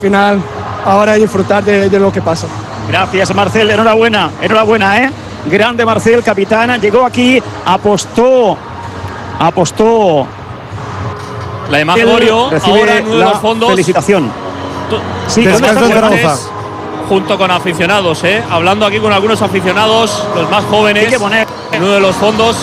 final, ahora disfrutar de lo que pasa. Gracias, Marcel, enhorabuena, grande Marcel, capitana, llegó aquí, apostó. La de Magorio, ahora en uno de los fondos. Felicitación. Sí, junto con aficionados, hablando aquí con algunos aficionados, los más jóvenes, hay que poner en uno de los fondos.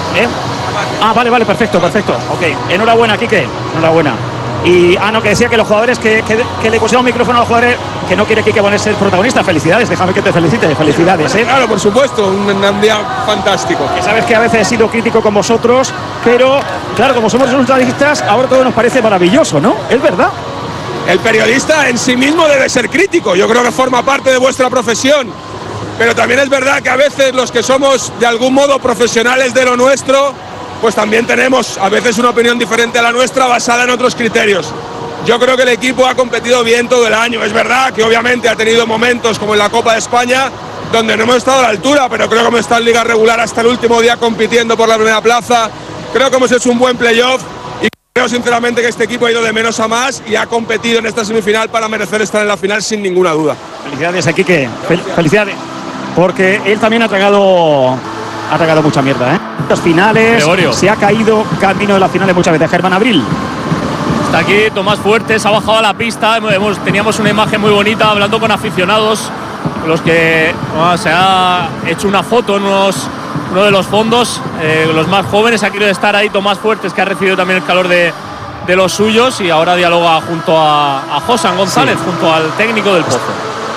Vale, perfecto. Ok, enhorabuena, Quique, enhorabuena. Y no, que decía que los jugadores que le pusieron micrófono a los jugadores, que no quiere Quique ponerse el protagonista. Felicidades, déjame que te felicite, felicidades. Claro, por supuesto, un día fantástico. Que sabes que a veces he sido crítico con vosotros, pero claro, como somos resultadistas, ahora todo nos parece maravilloso, ¿no? Es verdad. El periodista en sí mismo debe ser crítico, yo creo que forma parte de vuestra profesión, pero también es verdad que a veces los que somos de algún modo profesionales de lo nuestro, pues también tenemos a veces una opinión diferente a la nuestra basada en otros criterios. Yo creo que el equipo ha competido bien todo el año, es verdad que obviamente ha tenido momentos como en la Copa de España donde no hemos estado a la altura, pero creo que hemos estado en liga regular hasta el último día compitiendo por la primera plaza, creo que hemos hecho un buen playoff. Creo sinceramente que este equipo ha ido de menos a más y ha competido en esta semifinal para merecer estar en la final sin ninguna duda. Felicidades a Quique, felicidades, porque él también ha tragado mucha mierda, Las finales, Gregorio. Se ha caído camino de las finales muchas veces. Germán Abril. Está aquí Tomás Fuertes, ha bajado a la pista, teníamos una imagen muy bonita hablando con aficionados, los que se ha hecho una foto en uno de los fondos, los más jóvenes. Ha querido estar ahí Tomás Fuertes, que ha recibido también el calor de los suyos, y ahora dialoga junto a Josan González, junto al técnico del Pozo.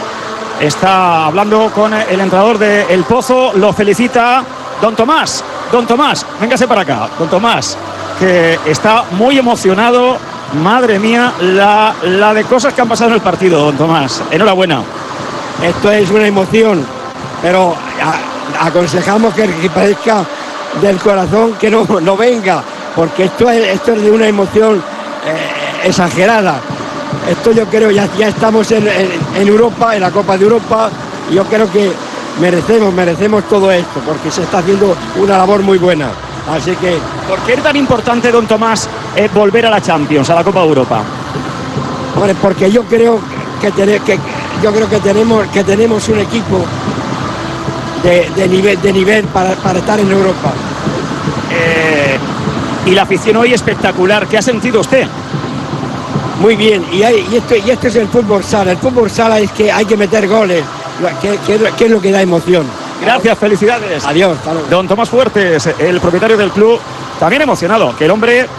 Está hablando con el entrenador del Pozo, lo felicita don Tomás, véngase para acá, don Tomás, que está muy emocionado. Madre mía, la de cosas que han pasado en el partido, don Tomás, enhorabuena. Esto es una emoción, pero aconsejamos que parezca del corazón, que no venga, porque esto es de una emoción exagerada. Esto yo creo, ya estamos en Europa, en la Copa de Europa, y yo creo que merecemos todo esto, porque se está haciendo una labor muy buena. Así que, ¿por qué es tan importante, don Tomás, volver a la Champions, a la Copa de Europa? Bueno, porque yo creo que tenemos un equipo de nivel para estar en Europa. Y la afición hoy espectacular. ¿Qué ha sentido usted? Muy bien, y esto es el fútbol sala. El fútbol sala es que hay que meter goles, que es lo que da emoción. Gracias, felicidades. Adiós. Don Tomás Fuertes, el propietario del club, también emocionado, que el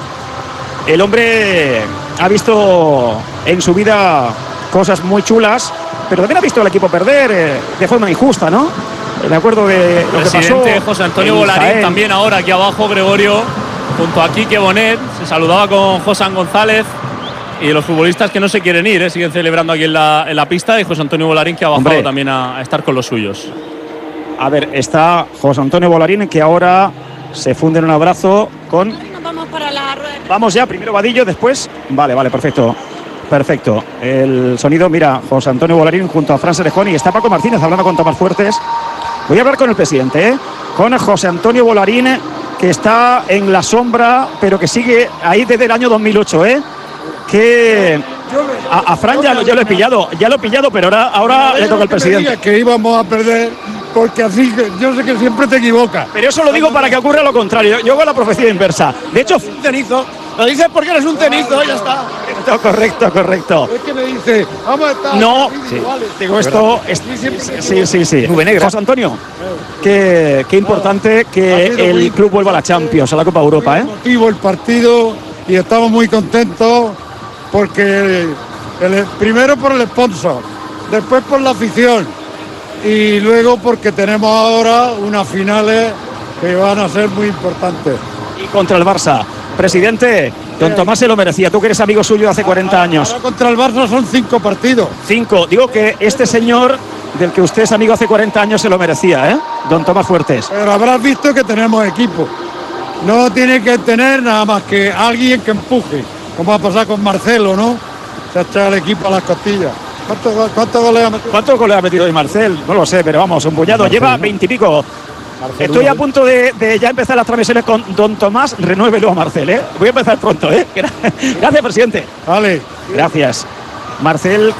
hombre ha visto en su vida cosas muy chulas, pero también ha visto al equipo perder de forma injusta, ¿no? De acuerdo de lo que pasó. José Antonio Volarín también ahora aquí abajo, Gregorio, junto a Quique Bonet, se saludaba con Josan González. Y los futbolistas que no se quieren ir, siguen celebrando aquí en la pista, y José Antonio Volarín, que ha bajado también a estar con los suyos. A ver, está José Antonio Volarín, que ahora se funde en un abrazo con... Nos vamos para la rueda. Vamos ya, primero Vadillo, después... Vale, perfecto. El sonido, mira, José Antonio Volarín junto a Fran Serejón, y está Paco Martínez hablando con Tomás Fuertes. Voy a hablar con el presidente, con José Antonio Volarín, que está en la sombra, pero que sigue ahí desde el año 2008, que a Fran ya lo he pillado, pero ahora le toca al presidente. Que íbamos a perder, porque así yo sé que siempre te equivocas. Pero eso lo digo para que ocurra lo contrario. Yo hago la profecía inversa. De hecho, un tenizo. Lo dices porque eres un tenizo, ya está. Correcto. Es que me dice, vamos a estar. No, digo esto. Sí. José Antonio, qué importante que el club vuelva a la Champions, a la Copa de Europa, Motivo el partido, y estamos muy contentos porque primero por el sponsor, después por la afición, y luego porque tenemos ahora unas finales que van a ser muy importantes. Y contra el Barça. Presidente, don Tomás se lo merecía. Tú que eres amigo suyo hace 40 años. Ahora contra el Barça son 5 partidos. 5. Digo que este señor, del que usted es amigo hace 40 años, se lo merecía, don Tomás Fuertes. Pero habrás visto que tenemos equipo. No tiene que tener nada más que alguien que empuje, como ha pasado con Marcelo, ¿no? Se ha echado el equipo a las costillas. ¿Cuántos goles ha metido? ¿Cuántos goles ha metido hoy Marcel? No lo sé, pero vamos, un puñado. Lleva 20 y pico. Marcel, estoy a punto de ya empezar las transmisiones con don Tomás. Renuévelo a Marcel, Voy a empezar pronto, Gracias, presidente. Vale. Gracias. Marcel